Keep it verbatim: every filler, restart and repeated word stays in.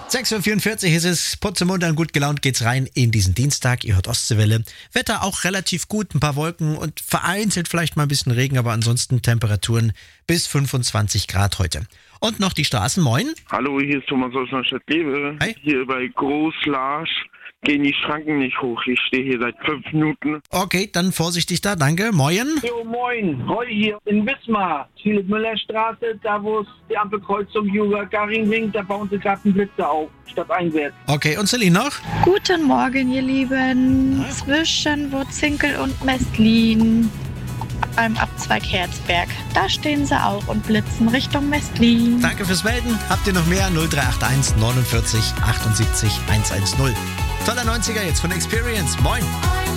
sechs Uhr vierundvierzig ist es, putzmunter und gut gelaunt geht's rein in diesen Dienstag. Ihr hört Ostseewelle. Wetter auch relativ gut, ein paar Wolken und vereinzelt vielleicht mal ein bisschen Regen, aber ansonsten Temperaturen bis fünfundzwanzig Grad heute. Und noch die Straßen, moin. Hallo, hier ist Thomas aus Neustadt-Lewe. Hi. Hier bei Großlarsch gehen die Schranken nicht hoch. Ich stehe hier seit fünf Minuten. Okay, dann vorsichtig da, danke. Moin. Jo, moin. Roy hier in Wismar. Philipp-Müller-Straße, da wo es die Ampelkreuzung Juga-Garing-Ring, da bauen sie gerade einen Blitzer auf, statt einwärts. Okay, und Celine noch? Guten Morgen, ihr Lieben. Zwischen Wurzinkel und Mestlin beim Abzweig Herzberg. Da stehen sie auch und blitzen Richtung Mestlin. Danke fürs Melden. Habt ihr noch mehr? null drei acht eins neunundvierzig achtundsiebzig hundertzehn. Toller neunziger jetzt von Experience. Moin.